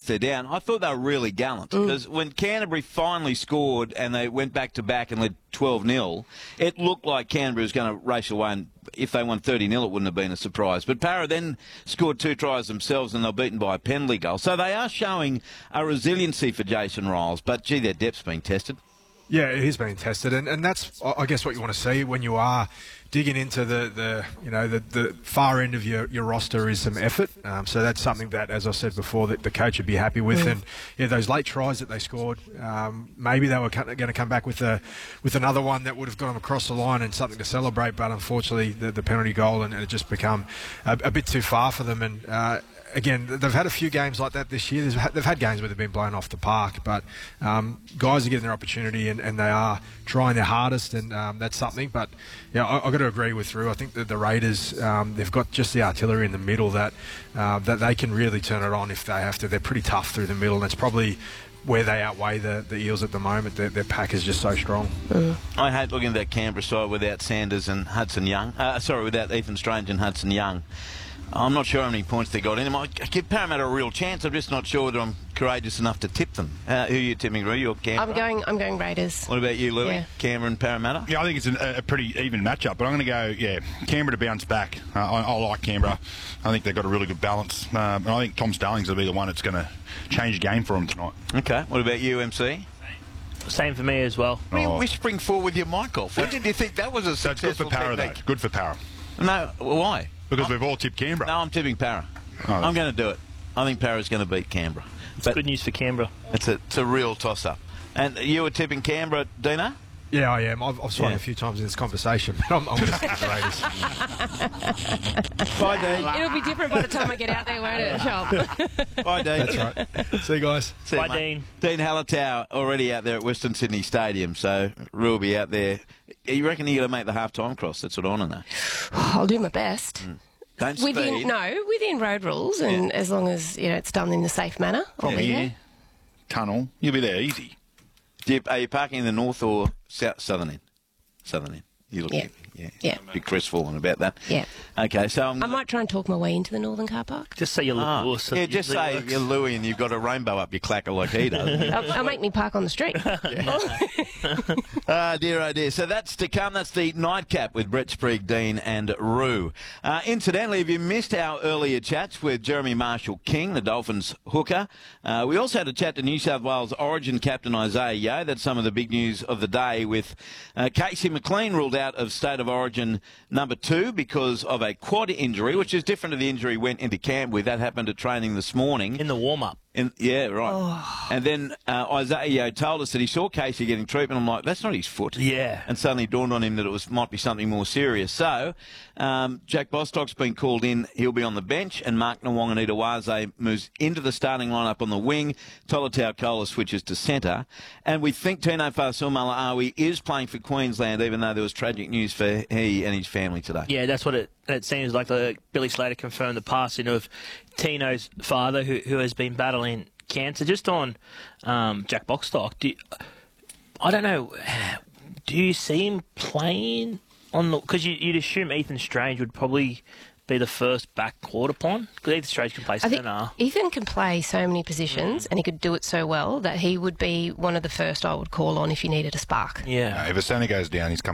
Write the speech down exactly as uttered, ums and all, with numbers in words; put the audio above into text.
they're down. I thought they were really gallant because mm. when Canterbury finally scored and they went back to back and led twelve nil, it looked like Canterbury was going to race away, and if they won thirty nil, it wouldn't have been a surprise. But Para then scored two tries themselves and they were beaten by a penalty goal. So they are showing a resiliency for Jason Riles, but gee, their depth's being tested. Yeah, it is being tested, and, and that's, I guess, what you want to see when you are digging into the, the you know, the, the far end of your, your roster is some effort. Um, so that's something that, as I said before, that the coach would be happy with. Mm. And yeah, those late tries that they scored, um, maybe they were going to come back with a with another one that would have got them across the line and something to celebrate. But unfortunately, the, the penalty goal and, and it just become a, a bit too far for them. And uh, again, they've had a few games like that this year. There's, they've had games where they've been blown off the park, but um, guys are getting their opportunity and, and they are trying their hardest, and um, that's something. But yeah, I, I've got to agree with Rue. I think that the Raiders, um, they've got just the artillery in the middle that uh, that they can really turn it on if they have to. They're pretty tough through the middle, and it's probably where they outweigh the, the Eels at the moment. Their, their pack is just so strong. Mm. I hate looking at that Canberra side without Sanders and Hudson Young. Uh, sorry, without Ethan Strange and Hudson Young. I'm not sure how many points they got in them. I give Parramatta a real chance. I'm just not sure whether I'm courageous enough to tip them. Uh, who are you tipping, Roo? You're Canberra? I'm going I'm going Raiders. What about you, Louis? Yeah. Canberra and Parramatta? Yeah, I think it's an, a pretty even matchup, but I'm going to go, yeah, Canberra to bounce back. Uh, I, I like Canberra. I think they've got a really good balance. Um, and I think Tom Starling's will be the one that's going to change the game for them tonight. Okay. What about you, M C? Same for me as well. What are you Oh. whispering for with your mic off? When did you think that was a So it's good for successful Para, though. technique? Good for Para. No, why? Because I'm, we've all tipped Canberra. No, I'm tipping Para. Oh. I'm going to do it. I think Para's going to beat Canberra. It's But good news for Canberra. It's a, it's a real toss-up. And you were tipping Canberra, Dino? Yeah, I am. I've, I've swung Yeah. a few times in this conversation, but I'm, I'm going to stick with the Raiders. Bye, Dean. It'll be different by the time I get out there, won't it, Shop? Bye, Dean. That's right. See you guys. See you, Bye, mate. Dean. Dean Hallertau already out there at Western Sydney Stadium, so Rue will be out there. You reckon you're going to make the half-time cross? That's what I want to know. I'll do my best. Mm. Don't Within speed. no, within road rules, and Yeah. as long as you know it's done in a safe manner, I'll Yeah. be Yeah. there. Tunnel. You'll be there easy. Do you, are you parking in the north or south, southern end? Southern end. You look Yeah. yeah. Yeah. Big crestfallen about that. Yeah. Okay, so I'm... I might try and talk my way into the northern car park. Just say you look Ah, awesome. yeah, just Usually say works. you're Louis and you've got a rainbow up your clacker like he does. I'll, I'll make me park on the street. Ah, dear, oh dear. So that's to come. That's the nightcap with Brett Sprague, Dean and Rue. Uh, incidentally, if you missed our earlier chats with Jeremy Marshall-King, the Dolphins hooker, uh, we also had a chat to New South Wales Origin captain Isaiah Yeo. That's some of the big news of the day with uh, Casey McLean ruled out of State of Origin number two because of a quad injury, which is different to the injury he went into camp with. That happened at training this morning. In the warm-up. In, yeah, right. And then uh, Isaiah Yeo told us that he saw Casey getting treatment. I'm like, that's not his foot. Yeah. And suddenly dawned on him that it was might be something more serious. So um, Jack Bostock's been called in. He'll be on the bench. And Mark Nawonga-Nitawaze moves into the starting lineup on the wing. Tolatau Kola switches to centre. And we think Tino Fa'asuamaleaui is playing for Queensland, even though there was tragic news for he and his family today. Yeah, that's what it, it seems like. The, Billy Slater confirmed the passing of Tino's father, who, who has been battling cancer. Just on um, Jack Bostock, do you, I don't know, do you see him playing on the... Because you, you'd assume Ethan Strange would probably be the first back quarter pawn, because Ethan Strange can play I think centre. Ethan can play so many positions, and he could do it so well that he would be one of the first I would call on if you needed a spark. Yeah. Uh, if Asani goes down, he's coming.